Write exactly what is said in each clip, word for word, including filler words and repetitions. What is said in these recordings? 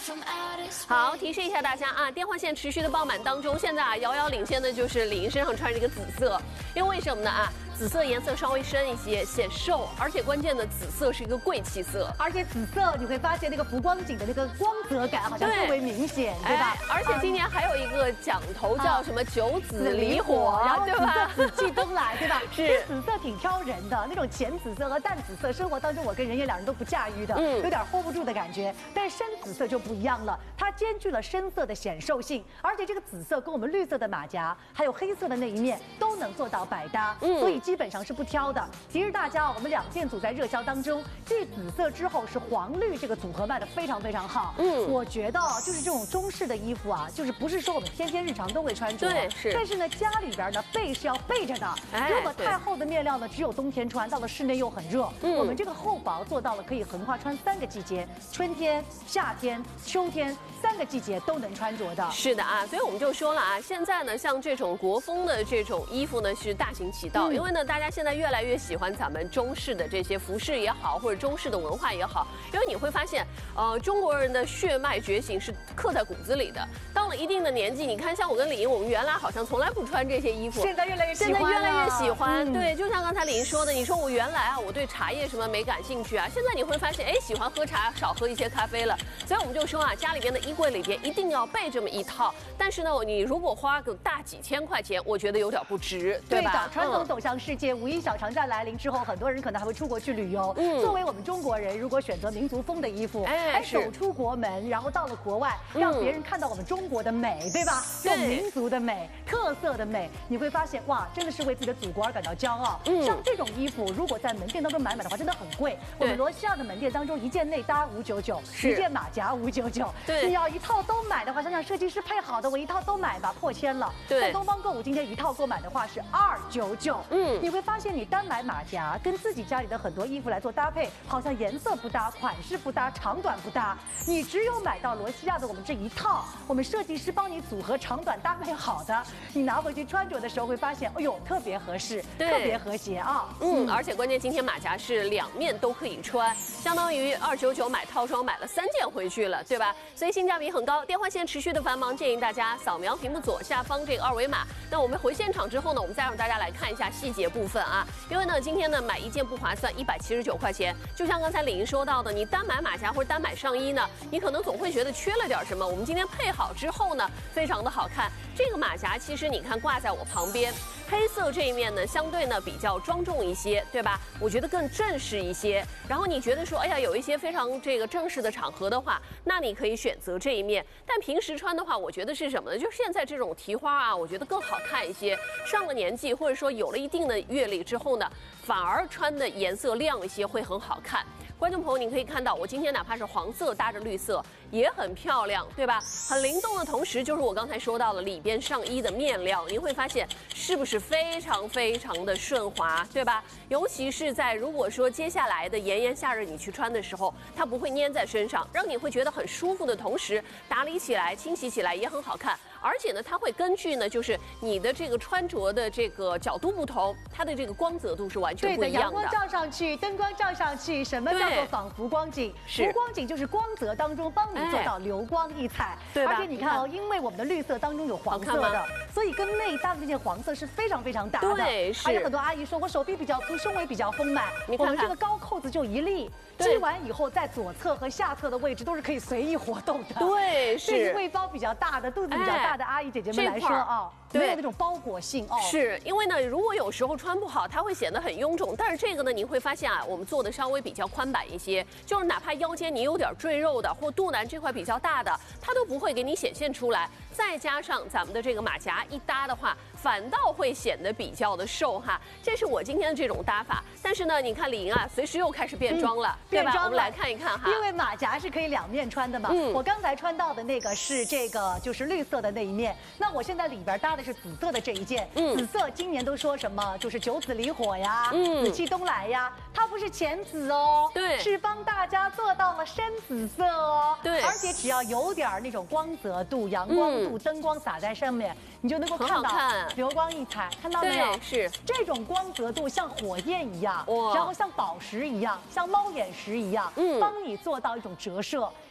好，提示一下大家啊，电话线持续的爆满当中，现在啊遥遥领先的就是李莹身上穿着这个紫色，因为为什么呢啊？紫色颜色稍微深一些，显瘦，而且关键的紫色是一个贵气色， 而且紫色你会发现那个浮光景的那个光泽感好像更为明显，对吧？ 哎、而且今年还有一个奖头叫什么九紫离火， 然后对吧？ 紫气东来，对吧？ 是紫色挺挑人的，那种浅紫色和淡紫色，生活当中我跟人也两人都不驾驭的，嗯，有点 hold 不住的感觉。但是深紫色就不一样了，它兼具了深色的显瘦性，而且这个紫色跟我们绿色的马甲还有黑色的那一面都能做到百搭，嗯，所以基本上是不挑的。其实大家，我们两件组在热销当中，继紫色之后是黄绿这个组合卖的非常非常好。嗯，我觉得就是这种中式的衣服啊，就是不是说我们天天日常都会穿着， 对，是。 但是呢，家里边呢备是要备着的。哎，如果太厚的面料呢，只有冬天穿，到了室内又很热。嗯，我们这个厚薄做到了可以横跨穿三个季节，春天、夏天、秋天三个季节都能穿着的。 是的啊，所以我们就说了啊，现在呢，像这种国风的这种衣服呢是大行其道，嗯、因为呢，大家现在越来越喜欢咱们中式的这些服饰也好，或者中式的文化也好，因为你会发现，呃，中国人的血脉觉醒是刻在骨子里的。到了一定的年纪，你看，像我跟李莹，我们原来好像从来不穿这些衣服， 现在越来越喜欢， 现在越来越喜欢。 嗯、 对，就像刚才李莹说的，你说我原来啊，我对茶叶什么没感兴趣啊，现在你会发现，哎，喜欢喝茶，少喝一些咖啡了。所以我们就说啊，家里边的衣柜里边一定要备这么一套。但是呢，你如果花个大几千块钱，我觉得有点不值，对吧？ 对的，传统走向世界，五一小长假来临之后，很多人可能还会出国去旅游。嗯，作为我们中国人，如果选择民族风的衣服，哎，走出国门，然后到了国外，让别人看到我们中国的美，对吧？这种民族的美、特色的美，你会发现哇，真的是为自己的祖国而感到骄傲。嗯，像这种衣服，如果在门店当中买买的话，真的很贵。我们罗西亚的门店当中，一件内搭五九九，一件马甲五九九。对，你要一套都买的话，想想设计师配好的，我一套都买吧，破千了。对，在东方购物今天一套购买的话是二九九。嗯，你会发现你单买马甲跟自己家里的很多衣服来做搭配，好像颜色不搭，款式不搭，长短不搭。你只有买到罗西亚的我们这一套，我们设计师帮你组合长短搭配好的，你拿回去穿着的时候会发现，哎呦，特别合适，特别和谐啊。 嗯，而且关键今天马甲是两面都可以穿，相当于二九九买套装买了三件回去了，对吧？所以性价比很高。电话线持续的繁忙，建议大家扫描屏幕左下方这个二维码。那我们回现场之后呢，我们再让大家来看一下细节部分啊。因为呢，今天呢买一件不划算，一百七十九块钱。就像刚才李莹说到的，你单买马甲或者单买上衣呢，你可能总会觉得缺了点什么。我们今天配好之后呢，非常的好看。这个马甲其实你看挂在我旁边，黑色这一面呢，相对呢比较庄重一些，对吧？我觉得更正式一些。然后你觉得说，哎呀，有一些非常这个正式的场合的话，那你可以选择这一面。但平时穿的话，我觉得是什么呢？就是现在这种提花啊，我觉得更好看一些。上了年纪或者说有了一定的阅历之后呢，反而穿的颜色亮一些会很好看。观众朋友，你可以看到我今天哪怕是黄色搭着绿色也很漂亮，对吧？很灵动的同时，就是我刚才说到了里边上衣的面料，您会发现是不是非常非常的顺滑，对吧？尤其是在如果说接下来的炎炎夏日你去穿的时候，它不会粘在身上，让你会觉得很舒服的同时，打理起来、清洗起来也很好看。而且呢，它会根据呢，就是你的这个穿着的这个角度不同，它的这个光泽度是完全不一样的。 对的，阳光照上去，灯光照上去，什么叫做仿浮光景？浮光景就是光泽当中帮你做到流光溢彩， 对吧？ 而且你看哦，因为我们的绿色当中有黄色的，所以跟内搭的这件黄色是非常非常搭的。 对，是。 而且很多阿姨说我手臂比较粗，胸围比较丰满，我们这个高扣子就一立，系完以后在左侧和下侧的位置都是可以随意活动的。 对，是。 对于胃包比较大的、肚子比较大的阿姨姐姐们来说啊。没有那种包裹性哦， 是因为呢，如果有时候穿不好，它会显得很臃肿。但是这个呢，您会发现啊，我们做的稍微比较宽版一些，就是哪怕腰间你有点赘肉的，或肚腩这块比较大的，它都不会给你显现出来。再加上咱们的这个马甲一搭的话，反倒会显得比较的瘦哈。这是我今天的这种搭法。但是呢，你看李莹啊，随时又开始变装了，嗯、对吧？我们来看一看哈。 因为马甲是可以两面穿的嘛。嗯。我刚才穿到的那个是这个就是绿色的那一面，那我现在里边搭的是紫色的这一件。嗯。紫色今年都说什么就是九紫离火呀，嗯，紫气东来呀，它不是浅紫哦，对，是帮大家做到了深紫色哦。对。而且只要有点那种光泽度、阳光度、嗯、灯光洒在上面，你就能够看到流光溢彩，看到没有？ 是这种光泽度像火焰一样，然后像宝石一样，像猫眼石一样，嗯，帮你做到一种折射。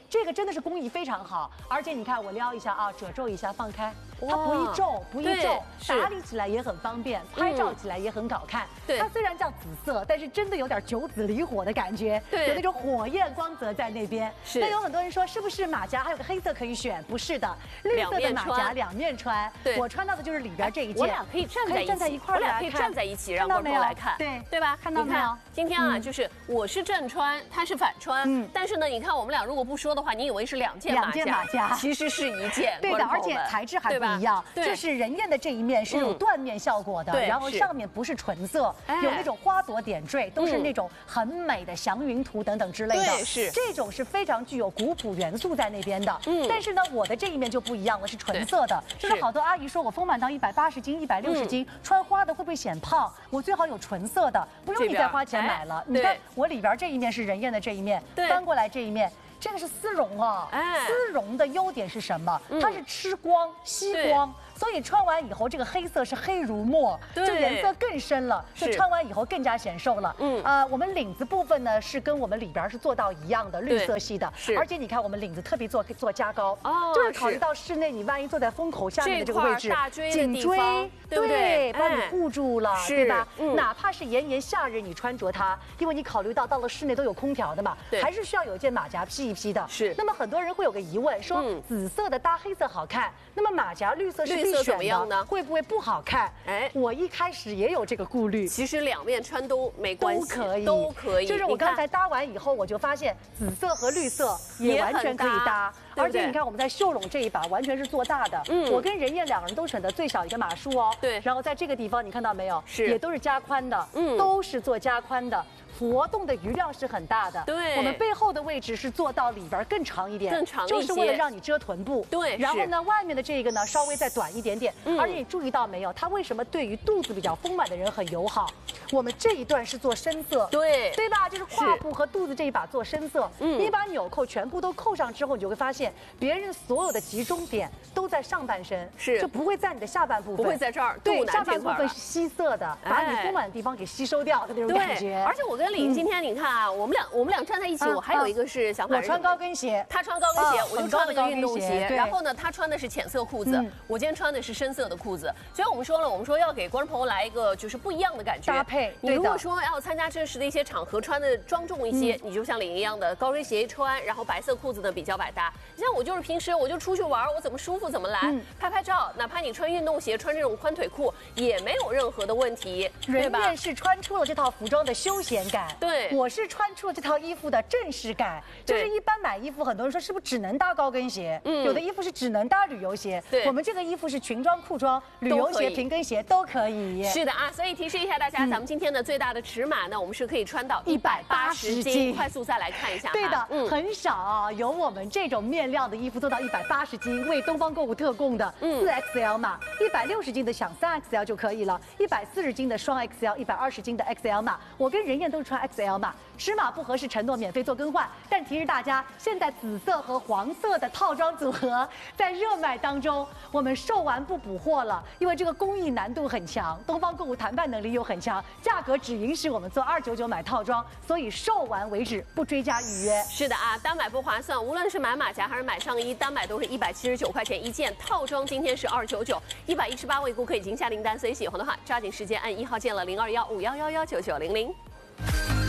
这个真的是工艺非常好，而且你看我撩一下啊，褶皱一下放开，它不易皱，不易皱，打理起来也很方便，拍照起来也很好看。对，它虽然叫紫色，但是真的有点九紫离火的感觉，对，有那种火焰光泽在那边。是。那有很多人说，是不是马甲还有个黑色可以选？不是的，绿色的马甲两面穿。对，我穿到的就是里边这一件。我俩可以站在一起，站在一块儿，我俩可以站在一起，让观众来看，对对吧？看到没有？今天啊，就是我是正穿，他是反穿，嗯，但是呢，你看我们俩如果不说的话，你以为是两件马甲，两件马甲，其实是一件。对的，而且材质还不一样，就是人艳的这一面是有缎面效果的，然后上面不是纯色，有那种花朵点缀，都是那种很美的祥云图等等之类的。对，是这种是非常具有古朴元素在那边的。嗯，但是呢，我的这一面就不一样了，是纯色的。就是好多阿姨说我丰满到一百八十斤、一百六十斤，穿花的会不会显胖？我最好有纯色的，不用你再花钱买了。你看我里边这一面是人艳的这一面，翻过来这一面。这个是丝绒啊，哎，丝绒的优点是什么？它是吃光、吸光，所以穿完以后这个黑色是黑如墨，就颜色更深了，就穿完以后更加显瘦了。嗯，呃，我们领子部分呢是跟我们里边是做到一样的绿色系的，是，而且你看我们领子特别做做加高，哦，就是考虑到室内你万一坐在风口下面的这个位置，颈椎，对不对？把你护住了，对吧？哪怕是炎炎夏日你穿着它，因为你考虑到到了室内都有空调的嘛，还是需要有一件马甲披。一批的是，那么很多人会有个疑问，说紫色的搭黑色好看，那么马甲绿色是必选的呢，会不会不好看？哎，我一开始也有这个顾虑。其实两面穿都没关系，都可以，都可以。就是我刚才搭完以后，我就发现紫色和绿色也完全可以搭，而且你看我们在秀拢这一把完全是做大的。嗯，我跟任燕两个人都选择最小一个码数哦。对，然后在这个地方你看到没有？是，也都是加宽的，嗯，都是做加宽的。活动的余量是很大的，对，我们背后的位置是做到里边更长一点，更长一些，就是为了让你遮臀部。对，然后呢，外面的这个呢稍微再短一点点，而且你注意到没有，它为什么对于肚子比较丰满的人很友好？我们这一段是做深色，对，对吧？就是胯部和肚子这一把做深色，嗯，你把纽扣全部都扣上之后，你就会发现别人所有的集中点都在上半身，是，就不会在你的下半部分，不会在这儿，对，下半部分是稀色的，把你丰满的地方给吸收掉的那种感觉。而且我跟李今天你看啊，我们俩我们俩站在一起，我还有一个是想法，我穿高跟鞋，他穿高跟鞋，我就穿了个运动鞋，然后呢，他穿的是浅色裤子，我今天穿的是深色的裤子，所以我们说了，我们说要给观众朋友来一个就是不一样的感觉搭配。你如果说要参加正式的一些场合，穿的庄重一些，你就像李莹一样的高跟鞋一穿，然后白色裤子呢比较百搭。你像我就是平时我就出去玩，我怎么舒服怎么来，拍拍照，哪怕你穿运动鞋，穿这种宽腿裤也没有任何的问题，对吧？人是穿出了这套服装的休闲感，对。我是穿出了这套衣服的正式感，就是一般买衣服，很多人说是不是只能搭高跟鞋？嗯，有的衣服是只能搭旅游鞋。对，我们这个衣服是裙装、裤装、旅游鞋、平跟鞋都可以。是的啊，所以提示一下大家，咱们今天的最大的尺码呢，我们是可以穿到一百八十斤。快速再来看一下，对的，嗯，很少啊，有我们这种面料的衣服做到一百八十斤，为东方购物特供的四 X L 码，一百六十斤的想三 X L 就可以了，一百四十斤的双 X L， 一百二十斤的 X L 码，我跟任燕都是穿 X L 码。尺码不合适，承诺免费做更换。但提示大家，现在紫色和黄色的套装组合在热卖当中，我们售完不补货了，因为这个工艺难度很强，东方购物谈判能力又很强，价格只允许我们做二九九买套装，所以售完为止，不追加预约。是的啊，单买不划算，无论是买马甲还是买上衣，单买都是一百七十九块钱一件，套装今天是二九九，一百一十八位顾客已经下订单，所以喜欢的话抓紧时间按一号键了零二幺五幺幺幺九九零零。